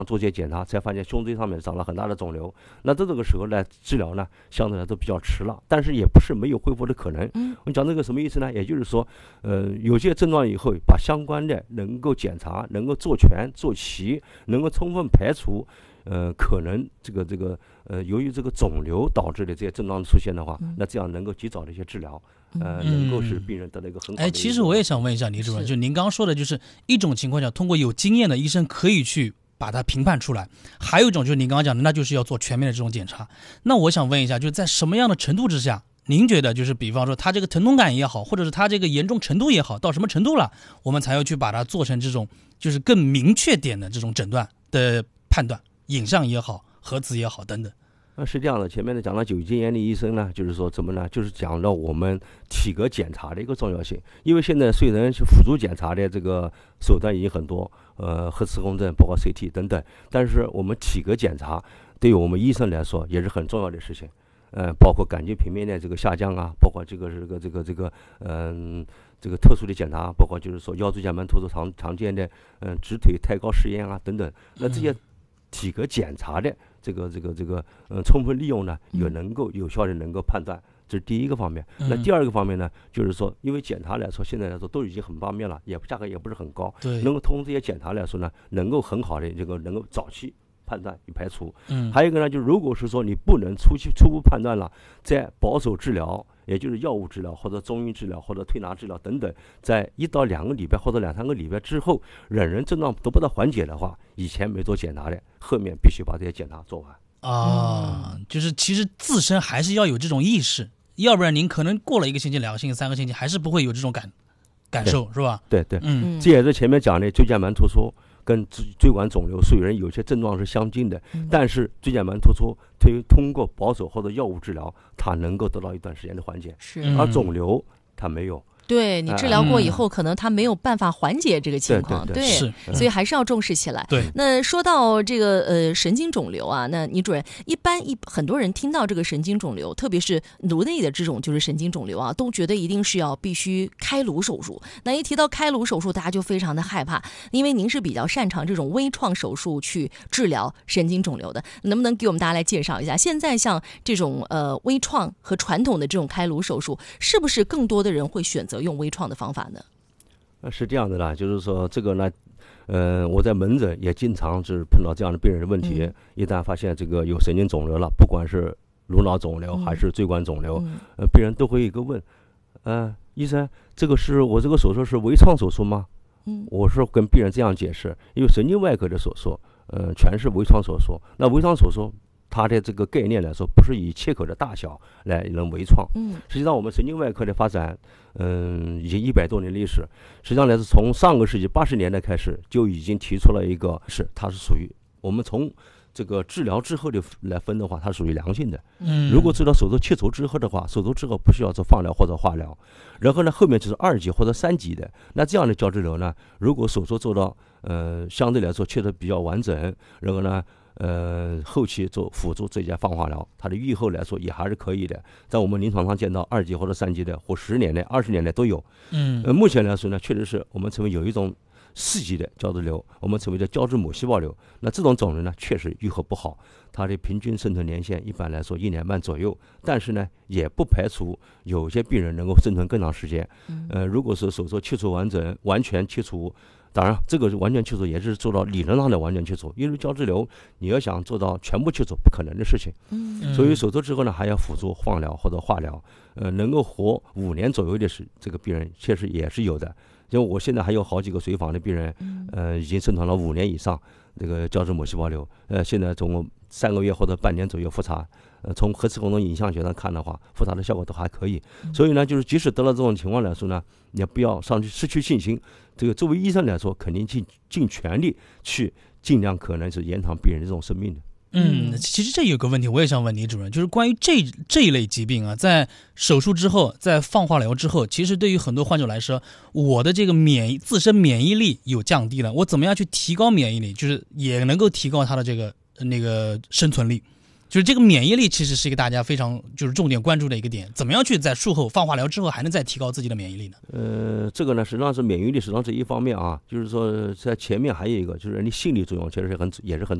做这些检查，才发现胸椎上面长了很大的肿瘤。那这个时候呢，治疗呢相对来说比较迟了，但是也不是没有恢复的可能。我们讲这个什么意思呢？也就是说，有些症状以后，把相关的能够检查，能够做全做齐，能够充分排除。可能由于这个肿瘤导致的这些症状出现的话，那这样能够及早的一些治疗，能够使病人得到一个很好的。 其实我也想问一下李主任，就您刚刚说的，就是一种情况下，通过有经验的医生可以去把它评判出来，还有一种就是您刚刚讲的，那就是要做全面的这种检查。那我想问一下，就是在什么样的程度之下，您觉得就是比方说他这个疼痛感也好，或者是他这个严重程度也好，到什么程度了，我们才要去把它做成这种就是更明确点的这种诊断的判断？影像也好，核磁也好等等。 是这样的，前面的讲到有经验的医生呢，就是说怎么呢？就是讲到我们体格检查的一个重要性。因为现在虽然是辅助检查的这个手段已经很多，核磁共振包括 CT 等等，但是我们体格检查对于我们医生来说也是很重要的事情。包括感觉平面的这个下降啊，包括这个特殊的检查，包括就是说腰椎间盘突出常见的直腿抬高试验啊等等。那这些体格检查的充分利用呢，也能够有效的能够判断，这是第一个方面。那第二个方面呢，就是说，因为检查来说，现在来说都已经很方便了，价格也不是很高，能够通过这些检查来说呢，能够很好的能够早期判断与排除。还有一个呢，就是如果是说你不能初步判断了，在保守治疗，也就是药物治疗或者中医治疗或者推拿治疗等等，在1到2个礼拜或者2、3个礼拜之后，仍然症状得不到缓解的话，以前没做检查的，后面必须把这些检查做完。 就是其实自身还是要有这种意识，要不然您可能过了1个星期、2个星期、3个星期，还是不会有这种感受，是吧？ 对，这也是前面讲的椎间盘突出跟椎管肿瘤虽然有些症状是相近的，但是椎间盘突出通过保守或者药物治疗，它能够得到一段时间的缓解，而肿瘤它没有。 对，你治疗过以后，可能他没有办法缓解这个情况， 对， 所以还是要重视起来。 对， 那说到这个神经肿瘤啊，那倪主任，很多人听到这个神经肿瘤，特别是颅内的这种就是神经肿瘤啊，都觉得一定是必须开颅手术。那一提到开颅手术，大家就非常的害怕，因为您是比较擅长这种微创手术去治疗神经肿瘤的，能不能给我们大家来介绍一下？现在像这种微创和传统的这种开颅手术，是不是更多的人会选择用微创的方法呢？ 是这样的啦，就是说这个呢，我在门诊也经常是碰到这样的病人的问题。一旦发现这个有神经肿瘤了，不管是颅脑肿瘤还是椎管肿瘤，病人都会有一个问，医生，我这个手术是微创手术吗？我是跟病人这样解释，因为神经外科的手术，全是微创手术。那微创手术，它的这个概念来说，不是以切口的大小来能微创。实际上我们神经外科的发展，已经100多年历史。实际上呢，是从上个世纪80年代开始就已经提出了一个，它是属于我们从这个治疗之后的来分的话，它属于良性的。如果治疗手术切除之后的话，手术之后不需要做放疗或者化疗，然后呢后面就是2级或者3级的。那这样的胶质瘤呢，如果手术做到相对来说切得比较完整，然后呢后期做辅助这些放化疗，它的预后来说也还是可以的。在我们临床上见到2级或者3级的，或10年的、20年的都有。目前来说呢，确实是我们称为有一种4级的胶质瘤，我们称为叫胶质母细胞瘤。那这种肿瘤呢，确实愈合不好，它的平均生存年限一般来说1年半左右。但是呢，也不排除有些病人能够生存更长时间。如果是手术切除完整、完全切除。当然，这个完全切除也是做到理论上的完全切除，因为胶质瘤你要想做到全部切除，不可能的事情。所以手术之后呢，还要辅助放疗或者化疗。能够活5年左右的这个病人，确实也是有的。因为我现在还有好几个随访的病人，已经生存了5年以上，这个胶质母细胞瘤，现在从3个月或者半年左右复查。从核磁共振影像学上看的话，复查的效果都还可以。所以呢，就是即使得了这种情况来说呢，也不要上去失去信心。这个作为医生来说，肯定尽全力去尽量可能是延长病人这种生命的。 其实这有个问题，我也想问倪主任，就是关于这一类疾病啊，在手术之后，在放化疗之后，其实对于很多患者来说，我的这个自身免疫力有降低了，我怎么样去提高免疫力，就是也能够提高他的那个生存力？ 就是这个免疫力其实是一个大家非常就是重点关注的一个点，怎么样去在术后放化疗之后还能再提高自己的免疫力呢？ 这个呢实际上是免疫力实际上是一方面啊，就是说在前面还有一个就是你心理作用其实也是很